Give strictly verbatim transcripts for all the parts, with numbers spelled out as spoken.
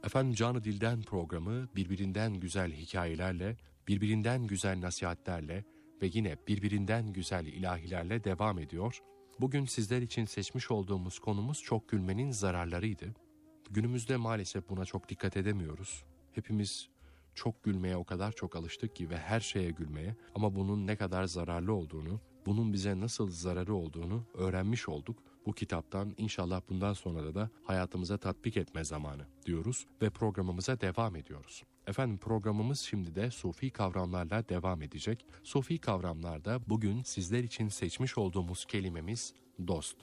Efendim Canı Dilden programı birbirinden güzel hikayelerle, birbirinden güzel nasihatlerle ve yine birbirinden güzel ilahilerle devam ediyor. Bugün sizler için seçmiş olduğumuz konumuz çok gülmenin zararlarıydı. Günümüzde maalesef buna çok dikkat edemiyoruz. Hepimiz çok gülmeye o kadar çok alıştık ki ve her şeye gülmeye, ama bunun ne kadar zararlı olduğunu, bunun bize nasıl zararı olduğunu öğrenmiş olduk. Bu kitaptan inşallah bundan sonra da, da hayatımıza tatbik etme zamanı diyoruz ve programımıza devam ediyoruz. Efendim programımız şimdi de Sufi kavramlarla devam edecek. Sufi kavramlarda bugün sizler için seçmiş olduğumuz kelimemiz dost.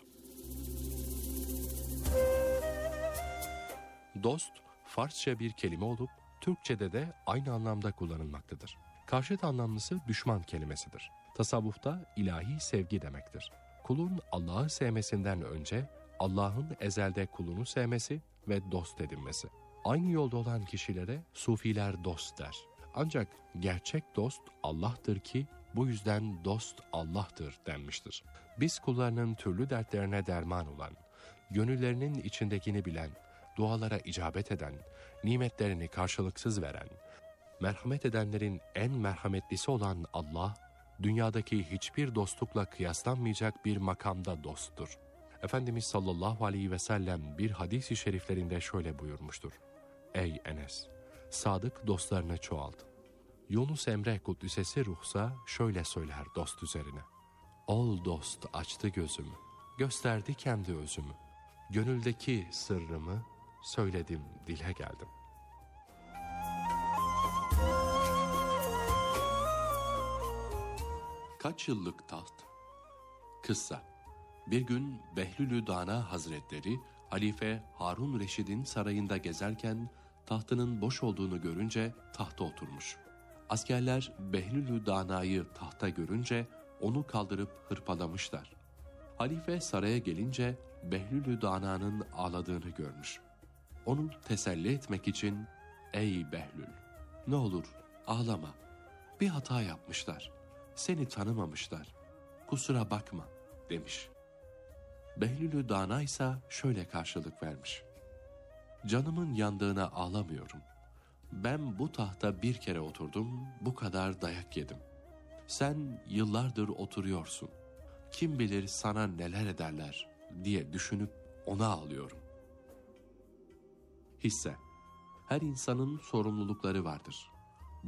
Dost, Farsça bir kelime olup Türkçe'de de aynı anlamda kullanılmaktadır. Karşıt anlamlısı düşman kelimesidir. Tasavvufta ilahi sevgi demektir. Kulun Allah'ı sevmesinden önce Allah'ın ezelde kulunu sevmesi ve dost edinmesi. Aynı yolda olan kişilere sufiler dost der. Ancak gerçek dost Allah'tır ki bu yüzden dost Allah'tır denmiştir. Biz kullarının türlü dertlerine derman olan, gönüllerinin içindekini bilen, dualara icabet eden, nimetlerini karşılıksız veren, merhamet edenlerin en merhametlisi olan Allah, dünyadaki hiçbir dostlukla kıyaslanmayacak bir makamda dosttur. Efendimiz sallallahu aleyhi ve sellem bir hadis-i şeriflerinde şöyle buyurmuştur. Ey Enes! Sadık dostlarını çoğalt. Yunus Emre Kuddisesi ruhsa şöyle söyler dost üzerine. Ol dost açtı gözümü, gösterdi kendi özümü. Gönüldeki sırrımı söyledim, dile geldim. Kaç yıllık taht? Kıssa. Bir gün Behlülü Dana Hazretleri, Halife Harun Reşid'in sarayında gezerken tahtının boş olduğunu görünce tahta oturmuş. Askerler Behlülü Dana'yı tahta görünce onu kaldırıp hırpalamışlar. Halife saraya gelince Behlülü Dana'nın ağladığını görmüş. Onu teselli etmek için, ''Ey Behlül, ne olur ağlama, bir hata yapmışlar, seni tanımamışlar, kusura bakma.'' demiş. Behlülü Dana ise şöyle karşılık vermiş. ''Canımın yandığına ağlamıyorum. Ben bu tahta bir kere oturdum, bu kadar dayak yedim. Sen yıllardır oturuyorsun. Kim bilir sana neler ederler diye düşünüp ona ağlıyorum.'' Hisse. Her insanın sorumlulukları vardır.